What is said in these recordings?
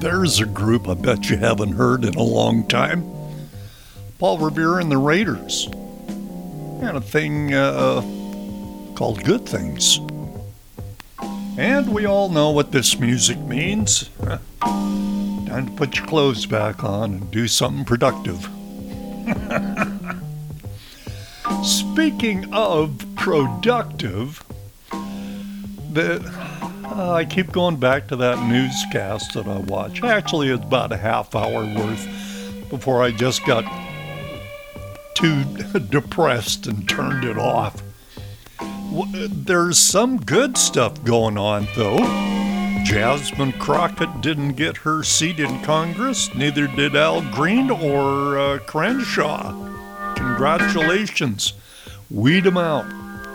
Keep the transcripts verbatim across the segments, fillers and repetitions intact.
There's a group I bet you haven't heard in a long time. Paul Revere and the Raiders. And a thing uh, called Good Things. And we all know what this music means. Time to put your clothes back on and do something productive. Speaking of productive, the, uh, I keep going back to that newscast that I watch. Actually, it's about a half hour worth before I just got too depressed and turned it off. There's some good stuff going on, though. Jasmine Crockett didn't get her seat in Congress, neither did Al Green or uh, Crenshaw. Congratulations. Weed them out.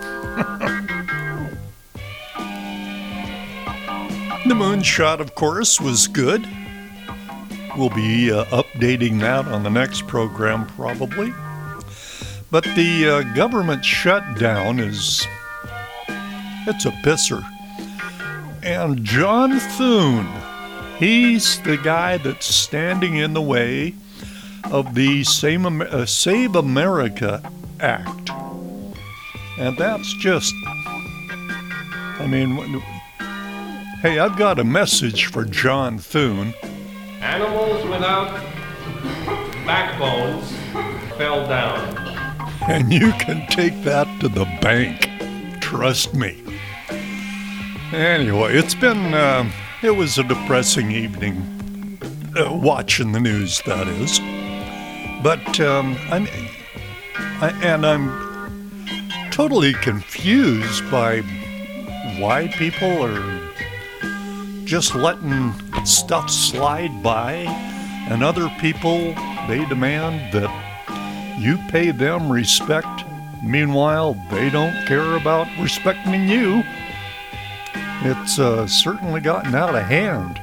The moonshot, of course, was good. We'll be uh, updating that on the next program, probably. But the uh, government shutdown is... it's a pisser. And John Thune, he's the guy that's standing in the way of the Save, Amer- uh, Save America Act. And that's just, I mean, hey, I've got a message for John Thune. Animals without backbones fell down. And you can take that to the bank. Trust me. Anyway, it's been, uh, it was a depressing evening, uh, watching the news, that is. But, um, I'm, I, and I'm totally confused by why people are just letting stuff slide by, and other people, they demand that you pay them respect. Meanwhile, they don't care about respecting you. It's uh, certainly gotten out of hand.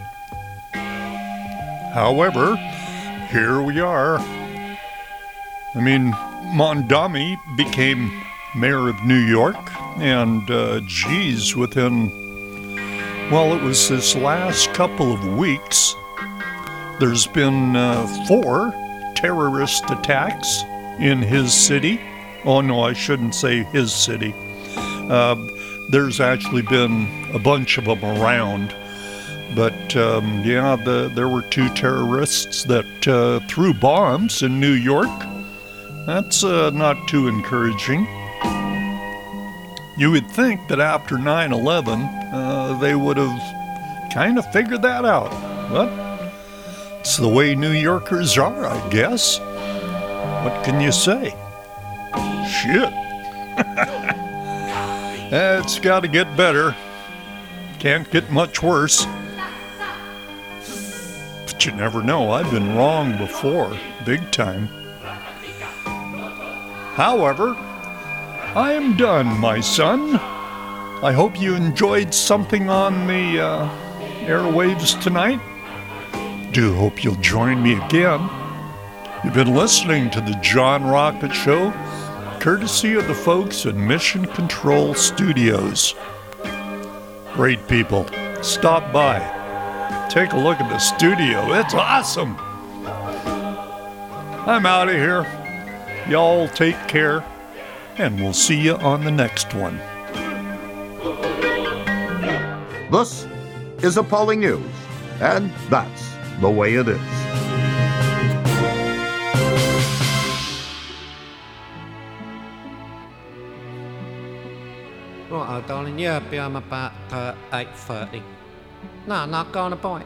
However, here we are. I mean, Mondami became mayor of New York, and uh, geez, within, well, it was this last couple of weeks, there's been uh, four terrorist attacks in his city. Oh, no, I shouldn't say his city. Uh, there's actually been a bunch of them around. But, um, yeah, the, there were two terrorists that uh, threw bombs in New York. That's uh, not too encouraging. You would think that after nine eleven, uh, they would have kind of figured that out. But it's the way New Yorkers are, I guess. What can you say? Shit. It's got to get better. Can't get much worse. But you never know. I've been wrong before, big time. However, I am done, my son. I hope you enjoyed something on the uh, airwaves tonight. Do hope you'll join me again. You've been listening to the John Rocket Show, courtesy of the folks at Mission Control Studios. Great people. Stop by. Take a look at the studio. It's awesome. I'm out of here. Y'all take care, and we'll see you on the next one. This is Appalling News, and that's the way it is. Right, darling, yeah, be home about uh, eight thirty. No, no, go on a bite.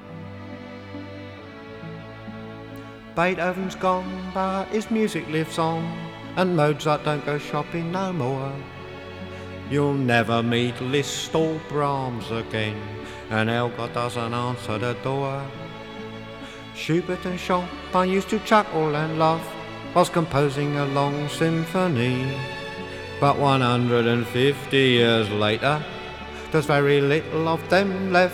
Beethoven's gone, but his music lives on, and Mozart don't go shopping no more. You'll never meet Liszt or Brahms again, and Elgar doesn't answer the door. Schubert and Chopin used to chuckle and laugh whilst composing a long symphony. But one hundred fifty years later, there's very little of them left.